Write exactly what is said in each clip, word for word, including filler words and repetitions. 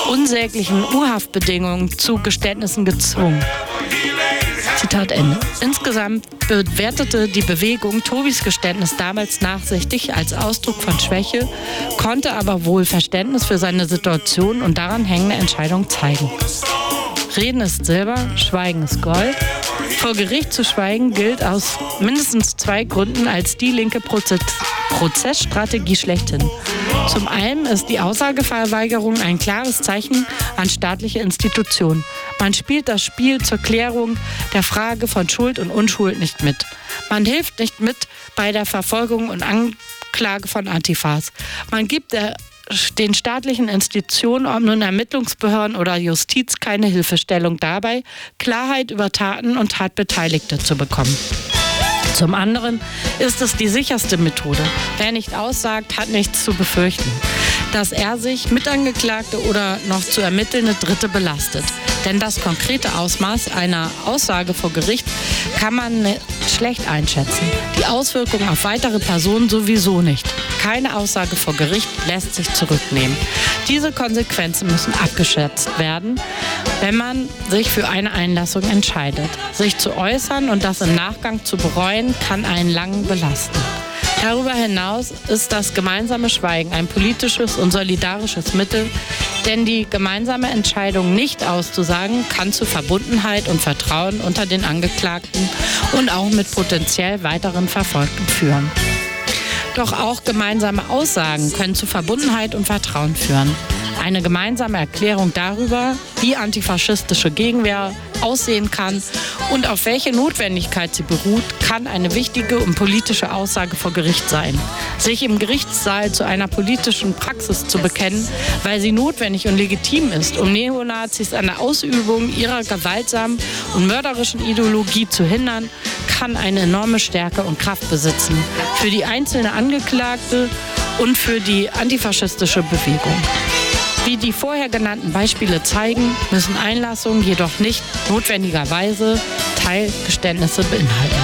unsäglichen U-Haftbedingungen zu Geständnissen gezwungen. Zitat Ende. Insgesamt bewertete die Bewegung Tobis Geständnis damals nachsichtig als Ausdruck von Schwäche, konnte aber wohl Verständnis für seine Situation und daran hängende Entscheidung zeigen. Reden ist Silber, Schweigen ist Gold. Vor Gericht zu schweigen gilt aus mindestens zwei Gründen als die linke Prozess- Prozessstrategie schlechthin. Zum einen ist die Aussageverweigerung ein klares Zeichen an staatliche Institutionen. Man spielt das Spiel zur Klärung der Frage von Schuld und Unschuld nicht mit. Man hilft nicht mit bei der Verfolgung und Anklage von Antifas. Man gibt der den staatlichen Institutionen, ob nun Ermittlungsbehörden oder Justiz, keine Hilfestellung dabei, Klarheit über Taten und Tatbeteiligte zu bekommen. Zum anderen ist es die sicherste Methode. Wer nicht aussagt, hat nichts zu befürchten, dass er sich Mitangeklagte oder noch zu ermittelnde Dritte belastet. Denn das konkrete Ausmaß einer Aussage vor Gericht kann man schlecht einschätzen. Die Auswirkungen auf weitere Personen sowieso nicht. Keine Aussage vor Gericht lässt sich zurücknehmen. Diese Konsequenzen müssen abgeschätzt werden, wenn man sich für eine Einlassung entscheidet. Sich zu äußern und das im Nachgang zu bereuen, kann einen lang belasten. Darüber hinaus ist das gemeinsame Schweigen ein politisches und solidarisches Mittel, denn die gemeinsame Entscheidung, nicht auszusagen, kann zu Verbundenheit und Vertrauen unter den Angeklagten und auch mit potenziell weiteren Verfolgten führen. Doch auch gemeinsame Aussagen können zu Verbundenheit und Vertrauen führen. Eine gemeinsame Erklärung darüber, wie antifaschistische Gegenwehr aussehen kann und auf welche Notwendigkeit sie beruht, kann eine wichtige und politische Aussage vor Gericht sein. Sich im Gerichtssaal zu einer politischen Praxis zu bekennen, weil sie notwendig und legitim ist, um Neonazis an der Ausübung ihrer gewaltsamen und mörderischen Ideologie zu hindern, kann eine enorme Stärke und Kraft besitzen. Für die einzelne Angeklagte und für die antifaschistische Bewegung. Wie die vorher genannten Beispiele zeigen, müssen Einlassungen jedoch nicht notwendigerweise Teilgeständnisse beinhalten.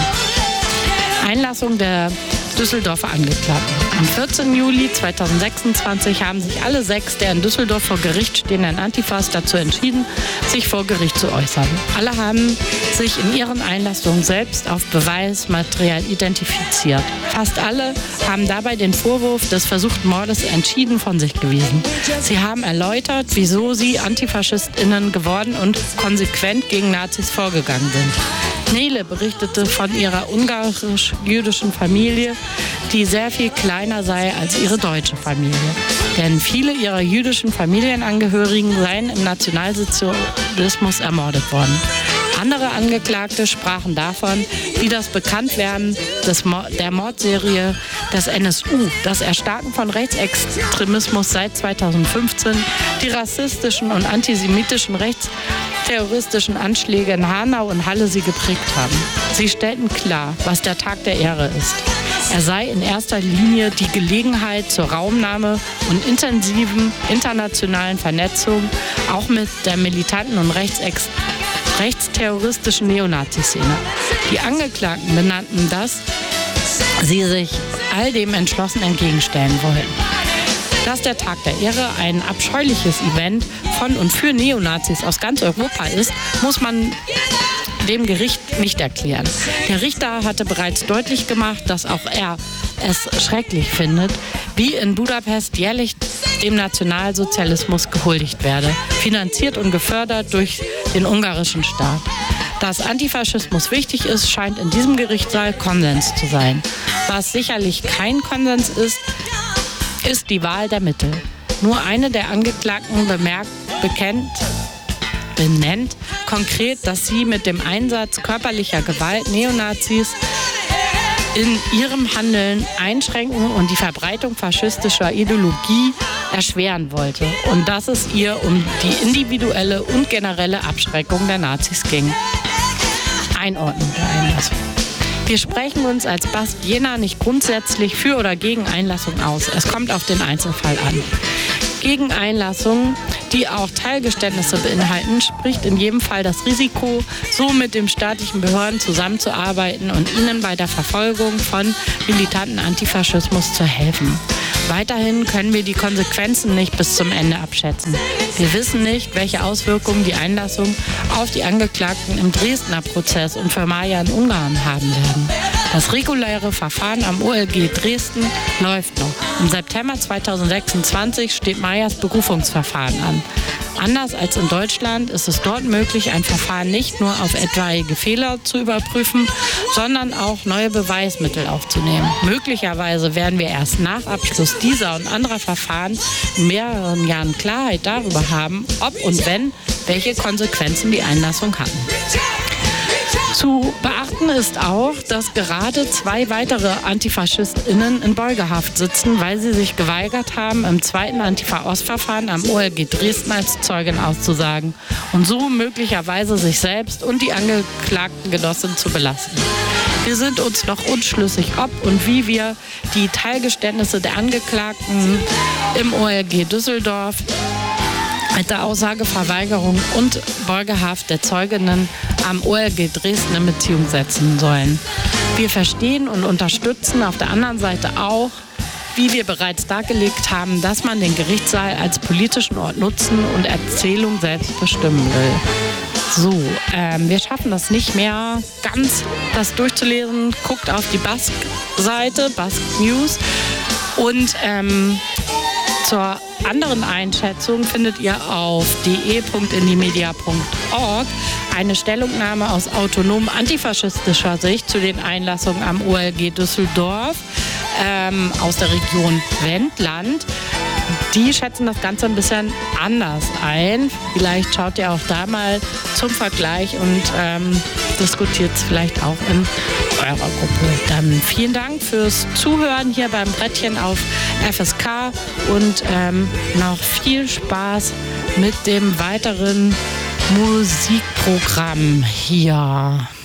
Einlassung der Düsseldorfer Angeklagten. Am vierzehnten Juli zweitausendsechsundzwanzig haben sich alle sechs der in Düsseldorf vor Gericht stehenden Antifas dazu entschieden, sich vor Gericht zu äußern. Alle haben sich in ihren Einlassungen selbst auf Beweismaterial identifiziert. Fast alle haben dabei den Vorwurf des versuchten Mordes entschieden von sich gewiesen. Sie haben erläutert, wieso sie AntifaschistInnen geworden und konsequent gegen Nazis vorgegangen sind. Nele berichtete von ihrer ungarisch-jüdischen Familie, die sehr viel kleiner sei als ihre deutsche Familie. Denn viele ihrer jüdischen Familienangehörigen seien im Nationalsozialismus ermordet worden. Andere Angeklagte sprachen davon, wie das Bekanntwerden des Mo- der Mordserie des N S U, das Erstarken von Rechtsextremismus seit zweitausendfünfzehn, die rassistischen und antisemitischen rechtsterroristischen Anschläge in Hanau und Halle sie geprägt haben. Sie stellten klar, was der Tag der Ehre ist. Er sei in erster Linie die Gelegenheit zur Raumnahme und intensiven internationalen Vernetzung, auch mit der militanten und rechtsextremen rechtsterroristischen Neonazi-Szene. Die Angeklagten benannten, dass sie sich all dem entschlossen entgegenstellen wollen. Dass der Tag der Ehre ein abscheuliches Event von und für Neonazis aus ganz Europa ist, muss man dem Gericht nicht erklären. Der Richter hatte bereits deutlich gemacht, dass auch er es schrecklich findet, wie in Budapest jährlich dem Nationalsozialismus gehuldigt werde, finanziert und gefördert durch den ungarischen Staat. Dass Antifaschismus wichtig ist, scheint in diesem Gerichtssaal Konsens zu sein. Was sicherlich kein Konsens ist, ist die Wahl der Mittel. Nur eine der Angeklagten bemerkt, bekennt, benennt konkret, dass sie mit dem Einsatz körperlicher Gewalt Neonazis in ihrem Handeln einschränken und die Verbreitung faschistischer Ideologie erschweren wollte und dass es ihr um die individuelle und generelle Abschreckung der Nazis ging. Einordnung der Einlassung. Wir sprechen uns als Bast Jena nicht grundsätzlich für oder gegen Einlassung aus. Es kommt auf den Einzelfall an. Gegen Einlassungen, die auch Teilgeständnisse beinhalten, spricht in jedem Fall das Risiko, so mit den staatlichen Behörden zusammenzuarbeiten und ihnen bei der Verfolgung von militanten Antifaschismus zu helfen. Weiterhin können wir die Konsequenzen nicht bis zum Ende abschätzen. Wir wissen nicht, welche Auswirkungen die Einlassung auf die Angeklagten im Dresdner Prozess und für Maja in Ungarn haben werden. Das reguläre Verfahren am O L G Dresden läuft noch. Im September zweitausendsechsundzwanzig steht Majas Berufungsverfahren an. Anders als in Deutschland ist es dort möglich, ein Verfahren nicht nur auf etwaige Fehler zu überprüfen, sondern auch neue Beweismittel aufzunehmen. Möglicherweise werden wir erst nach Abschluss dieser und anderer Verfahren in mehreren Jahren Klarheit darüber haben, ob und wenn, welche Konsequenzen die Einlassung hatten. Zu beachten ist auch, dass gerade zwei weitere AntifaschistInnen in Beugehaft sitzen, weil sie sich geweigert haben, im zweiten Antifa-Ost-Verfahren am O L G Dresden als Zeugin auszusagen und so möglicherweise sich selbst und die angeklagten Genossinnen zu belasten. Wir sind uns noch unschlüssig, ob und wie wir die Teilgeständnisse der Angeklagten im O L G Düsseldorf mit der Aussageverweigerung und Beugehaft der Zeuginnen am O L G Dresden in Beziehung setzen sollen. Wir verstehen und unterstützen auf der anderen Seite auch, wie wir bereits dargelegt haben, dass man den Gerichtssaal als politischen Ort nutzen und Erzählung selbst bestimmen will. So, ähm, wir schaffen das nicht mehr ganz, das durchzulesen. Guckt auf die Bask-Seite, Bask News, und ähm, zur anderen Einschätzung findet ihr auf de punkt indimedia punkt org eine Stellungnahme aus autonom antifaschistischer Sicht zu den Einlassungen am O L G Düsseldorf ähm, aus der Region Wendland. Die schätzen das Ganze ein bisschen anders ein. Vielleicht schaut ihr auch da mal zum Vergleich und ähm, diskutiert es vielleicht auch in eurer Gruppe. Dann vielen Dank fürs Zuhören hier beim Brettchen auf F S K und ähm, noch viel Spaß mit dem weiteren Musikprogramm hier.